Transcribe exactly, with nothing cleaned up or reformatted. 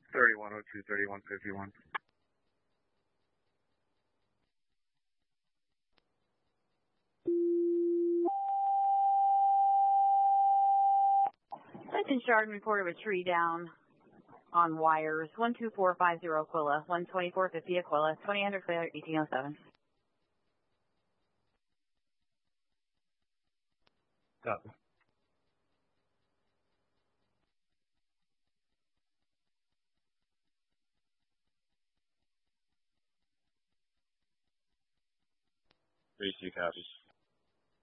thirty-one oh two, thirty-one fifty-one. Attention, Chardon reported a tree down on wires. one two four five zero Aquila, one twenty-four fifty Aquila, twenty hundred clear, eighteen oh seven. Copy. Three two copies.